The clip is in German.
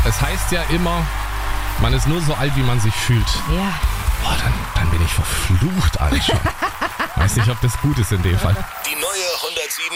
Es heißt ja immer, man ist nur so alt, wie man sich fühlt. Ja. Boah, dann bin ich verflucht alt schon. Weiß nicht, ob das gut ist in dem Fall. Die neue 107